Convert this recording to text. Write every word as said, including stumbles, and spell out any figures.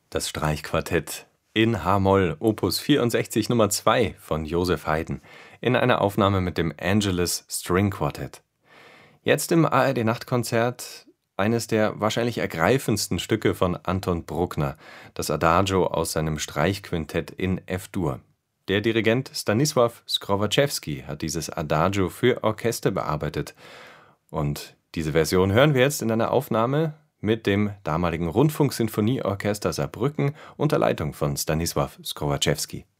Das Streichquartett in H-Moll, Opus vierundsechzig Nummer zwei von Joseph Haydn, in einer Aufnahme mit dem Angelus String Quartet. Jetzt im A R D-Nachtkonzert eines der wahrscheinlich ergreifendsten Stücke von Anton Bruckner, das Adagio aus seinem Streichquintett in F-Dur. Der Dirigent Stanisław Skrowaczewski hat dieses Adagio für Orchester bearbeitet. Und diese Version hören wir jetzt in einer Aufnahme mit dem damaligen Rundfunksinfonieorchester Saarbrücken unter Leitung von Stanisław Skrowaczewski.